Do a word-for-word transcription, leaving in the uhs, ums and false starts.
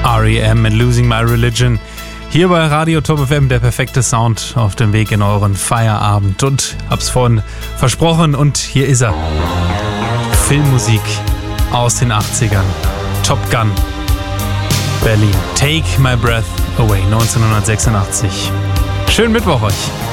R E M mit Losing My Religion. Hier bei Radio Top F M, der perfekte Sound auf dem Weg in euren Feierabend. Und hab's vorhin versprochen und hier ist er. Filmmusik aus den achtzigern. Top Gun. Berlin. Take My Breath Away, neunzehnhundertsechsundachtzig. Schönen Mittwoch euch.